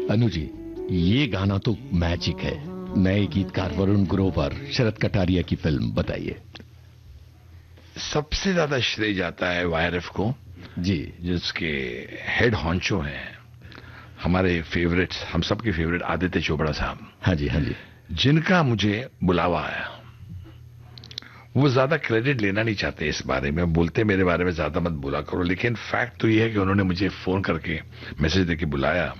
अनु जी, ये गाना तो मैजिक है। नए गीतकार वरुण ग्रोवर, शरद कटारिया की फिल्म, बताइए। सबसे ज्यादा श्रेय जाता है वायरएफ को जी, जिसके हेड हॉन्चो हैं हमारे फेवरेट्स, हम सबके फेवरेट आदित्य चोपड़ा साहब। हाँ जी, हाँ जी। जिनका मुझे बुलावा आया, वो ज्यादा क्रेडिट लेना नहीं चाहते इस बारे में, बोलते मेरे बारे में ज्यादा मत बोला करो, लेकिन फैक्ट तो ये है कि उन्होंने मुझे फोन करके मैसेज देके बुलाया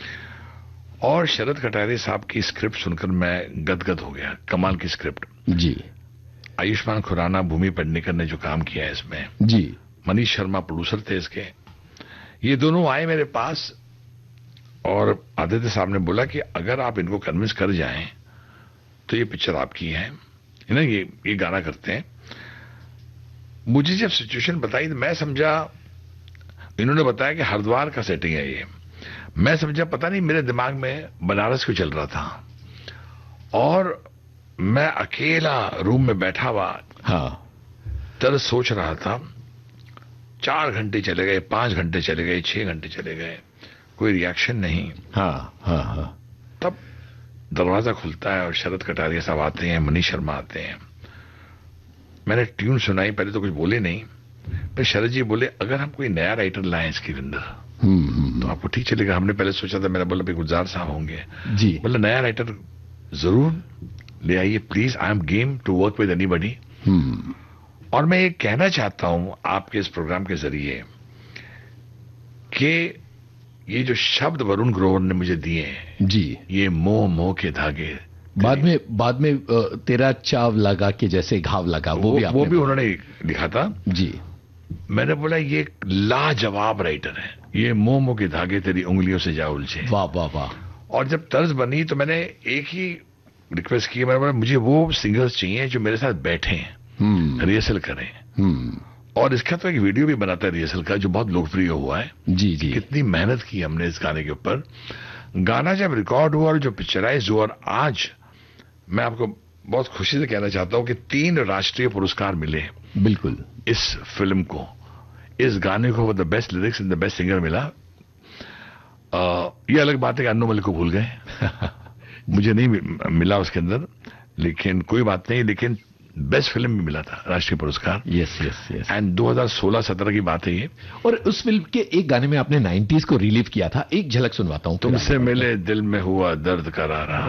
और शरद कटारिया साहब की स्क्रिप्ट सुनकर मैं गदगद हो गया। कमाल की स्क्रिप्ट जी। आयुष्मान खुराना, भूमि पेडनेकर ने जो काम किया है इसमें जी। मनीष शर्मा प्रोड्यूसर थे इसके। ये दोनों आए मेरे पास और आदित्य साहब ने बोला कि अगर आप इनको कन्विंस कर जाएं तो ये पिक्चर आपकी है ना, ये गाना करते हैं। मुझे जब सिचुएशन बताई तो मैं समझा, इन्होंने बताया कि हरिद्वार का सेटिंग है ये, मैं समझा पता नहीं मेरे दिमाग में बनारस क्यों चल रहा था और मैं अकेला रूम में बैठा हुआ तरह सोच रहा था। 4 घंटे चले गए, 5 घंटे चले गए, 6 घंटे चले गए, कोई रिएक्शन नहीं। तब दरवाजा खुलता है और शरद कटारिया साहब आते हैं, मनीष शर्मा आते हैं। मैंने ट्यून सुनाई, पहले तो कुछ बोले नहीं, फिर शरद जी बोले अगर हम कोई नया राइटर लाएं इसके अंदर तो आपको ठीक चलेगा। हमने पहले सोचा था, मैंने बोला भाई गुलजार साहब होंगे जी, बोला नया राइटर जरूर ले आइए please, I am game to work with anybody. और मैं ये कहना चाहता हूं आपके इस प्रोग्राम के जरिए कि ये जो शब्द वरुण ग्रोवर ने मुझे दिए हैं जी, ये मोह मोह के धागे, बाद में तेरा चाव लगा के जैसे घाव लगा, वो भी उन्होंने लिखा था जी। मैंने बोला ये एक लाजवाब राइटर है, ये मोह मोह के धागे तेरी उंगलियों से जा उलझे। वाह वाह वाह। और जब तर्ज बनी तो मैंने एक ही रिक्वेस्ट की, मैंने बोला मुझे वो सिंगर्स चाहिए जो मेरे साथ बैठे, रिहर्सल करें। और इसका तो एक वीडियो भी बनाता है रिहर्सल का, जो बहुत लोकप्रिय हुआ है जी जी। कितनी मेहनत की हमने इस गाने के ऊपर। गाना जब रिकॉर्ड हुआ और जो पिक्चराइज हुआ, और आज मैं आपको बहुत खुशी से कहना चाहता हूं कि 3 राष्ट्रीय पुरस्कार मिले बिल्कुल इस फिल्म को, इस गाने को the best lyrics and the best singer मिला। ये अलग बात है कि अन्नू मलिक को भूल गए मुझे नहीं मिला उसके अंदर, लेकिन कोई बात नहीं, लेकिन बेस्ट फिल्म भी मिला था राष्ट्रीय पुरस्कार। Yes yes yes. एंड 2016-17 की बात है ये। और उस फिल्म के एक गाने में आपने 90s को रिलीव किया था, एक झलक सुनवाता हूं। तुमसे मिले दिल में हुआ दर्द करारा।